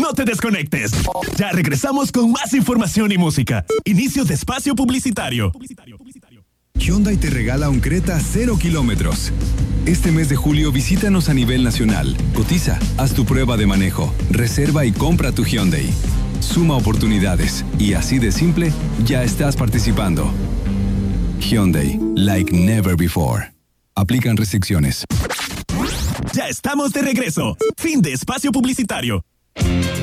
No te desconectes. Ya regresamos con más información y música. Inicio de espacio publicitario. Hyundai te regala un Creta 0 kilómetros. Este mes de julio visítanos a nivel nacional. Cotiza, haz tu prueba de manejo, reserva y compra tu Hyundai. Suma oportunidades y así de simple, ya estás participando. Hyundai, like never before. Aplican restricciones. Ya estamos de regreso. Fin de espacio publicitario.